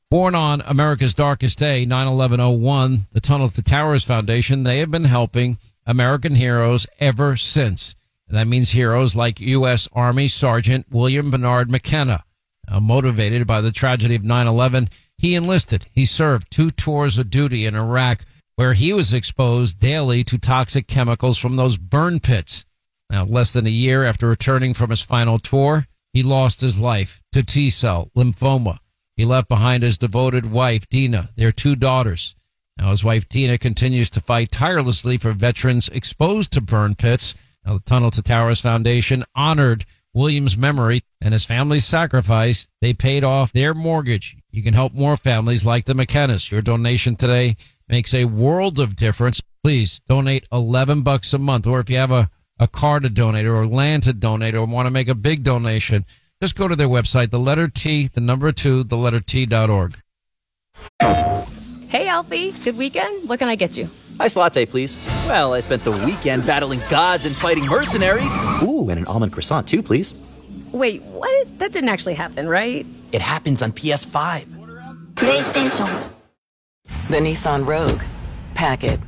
Born on America's darkest day, 9/11/01, the Tunnel to Towers Foundation, they have been helping American heroes ever since. And that means heroes like U.S. Army Sergeant William Bernard McKenna. Motivated by the tragedy of 9/11, he enlisted. He served 2 tours of duty in Iraq, where he was exposed daily to toxic chemicals from those burn pits. Now, less than a year after returning from his final tour, he lost his life to T-cell lymphoma. He left behind his devoted wife, Dina, their 2 daughters. Now, his wife, Dina, continues to fight tirelessly for veterans exposed to burn pits. Now, the Tunnel to Towers Foundation honored William's memory and his family's sacrifice. They paid off their mortgage. You can help more families like the McKennas. Your donation today makes a world of difference. Please donate $11 a month, or if you have a car to donate or land to donate or want to make a big donation, just go to their website, the letter T, the number 2, the letter T.org. Hey, Alfie. Good weekend? What can I get you? Iced latte, please. Well, I spent the weekend battling gods and fighting mercenaries. Ooh, and an almond croissant, too, please. Wait, what? That didn't actually happen, right? It happens on PS5. PlayStation. The Nissan Rogue. Pack it.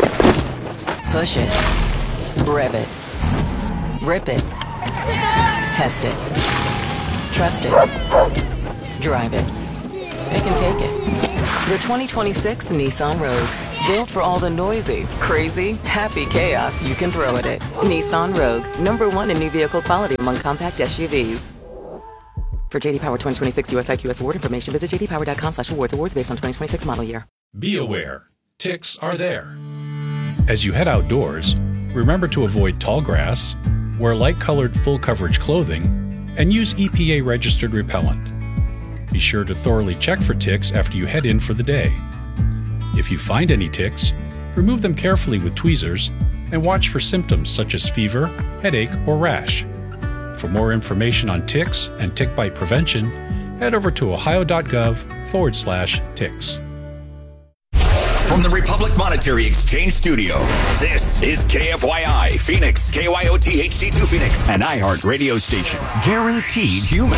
Push it. Rev it. Rip it. Test it. Trust it. Drive it. It can take it. The 2026 Nissan Rogue. Built for all the noisy, crazy, happy chaos you can throw at it. Nissan Rogue. #1 in new vehicle quality among compact SUVs. For JD Power 2026 US IQS award information, visit jdpower.com/awards. Awards based on 2026 model year. Be aware. Ticks are there. As you head outdoors, remember to avoid tall grass, wear light-colored full-coverage clothing, and use EPA-registered repellent. Be sure to thoroughly check for ticks after you head in for the day. If you find any ticks, remove them carefully with tweezers and watch for symptoms such as fever, headache, or rash. For more information on ticks and tick bite prevention, head over to ohio.gov/ticks. From the Republic Monetary Exchange Studio, this is KFYI Phoenix, KYOT HD2 Phoenix, an iHeart radio station. Guaranteed human.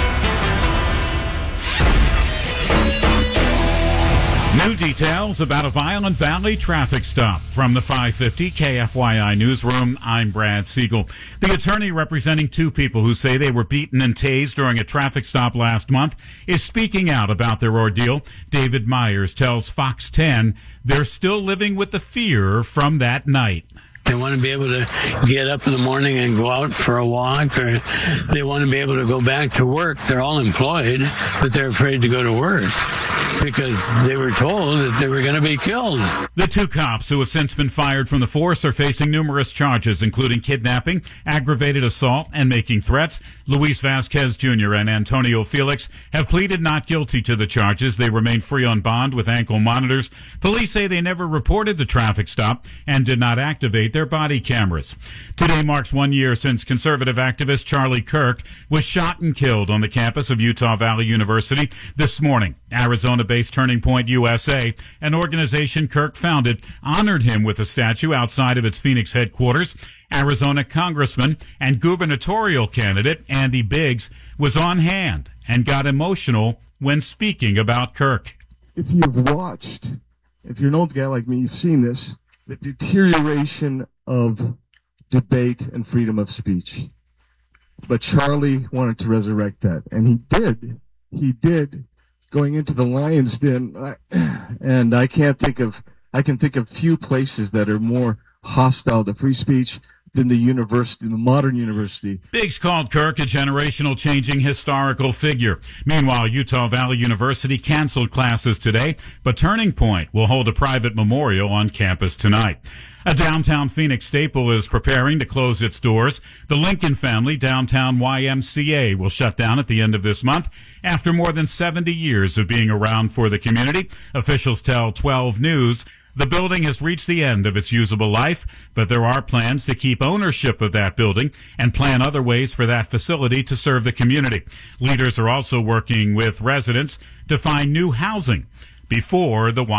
New details about a Violent Valley traffic stop. From the 550 KFYI newsroom, I'm Brad Siegel. The attorney representing 2 people who say they were beaten and tased during a traffic stop last month is speaking out about their ordeal. David Myers tells Fox 10 they're still living with the fear from that night. They want to be able to get up in the morning and go out for a walk, or they want to be able to go back to work. They're all employed, but they're afraid to go to work because they were told that they were going to be killed. The 2 cops who have since been fired from the force are facing numerous charges, including kidnapping, aggravated assault, and making threats. Luis Vasquez Jr. and Antonio Felix have pleaded not guilty to the charges. They remain free on bond with ankle monitors. Police say they never reported the traffic stop and did not activate their body cameras. Today marks 1 year since conservative activist Charlie Kirk was shot and killed on the campus of Utah Valley University this morning. Arizona-based Turning Point USA, an organization Kirk founded, honored him with a statue outside of its Phoenix headquarters. Arizona Congressman and gubernatorial candidate Andy Biggs was on hand and got emotional when speaking about Kirk. If you've watched, if you're an old guy like me, you've seen this, the deterioration of debate and freedom of speech. But Charlie wanted to resurrect that, and he did. He did, going into the Lion's Den, and I can think of few places that are more hostile to free speech than the university, the modern university. Biggs called Kirk a generational changing historical figure. Meanwhile, Utah Valley University canceled classes today, but Turning Point will hold a private memorial on campus tonight. A downtown Phoenix staple is preparing to close its doors. The Lincoln Family Downtown YMCA will shut down at the end of this month after more than 70 years of being around for the community. Officials tell 12 News the building has reached the end of its usable life, but there are plans to keep ownership of that building and plan other ways for that facility to serve the community. Leaders are also working with residents to find new housing before the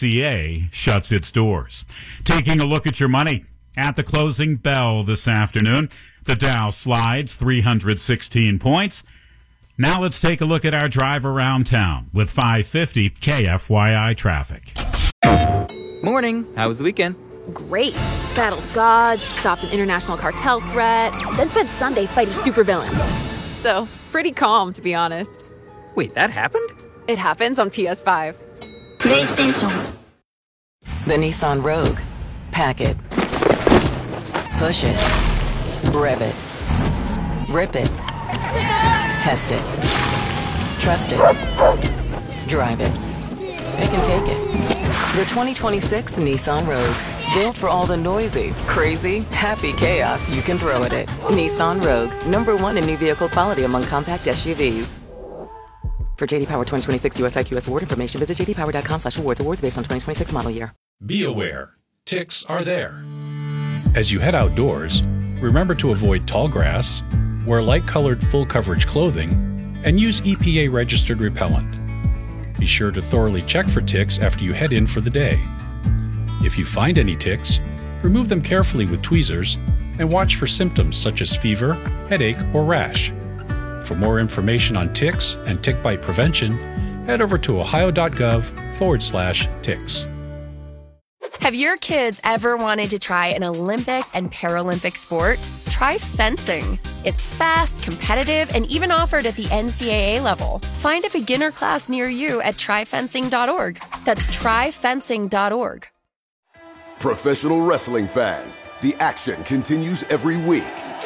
YMCA shuts its doors. Taking a look at your money at the closing bell this afternoon, the Dow slides 316 points. Now let's take a look at our drive around town with 550 KFYI traffic. Morning. How was the weekend? Great. Battled gods, stopped an international cartel threat, then spent Sunday fighting supervillains. So, pretty calm, to be honest. Wait, that happened? It happens on PS5. PlayStation. The Nissan Rogue. Pack it. Push it. Rev it. Rip it. Test it. Trust it. Drive it. It can take it. The 2026 Nissan Rogue. Built for all the noisy, crazy, happy chaos you can throw at it. Nissan Rogue. #1 in new vehicle quality among compact SUVs. For JD Power 2026 US IQS award information, visit jdpower.com/awards. Awards based on 2026 model year. Be aware, ticks are there. As you head outdoors, remember to avoid tall grass, wear light-colored full-coverage clothing, and use EPA-registered repellent. Be sure to thoroughly check for ticks after you head in for the day. If you find any ticks, remove them carefully with tweezers and watch for symptoms such as fever, headache, or rash. For more information on ticks and tick bite prevention, head over to ohio.gov/ticks. Have your kids ever wanted to try an Olympic and Paralympic sport? Try fencing. It's fast, competitive, and even offered at the NCAA level. Find a beginner class near you at tryfencing.org. That's tryfencing.org. Professional wrestling fans, the action continues every week.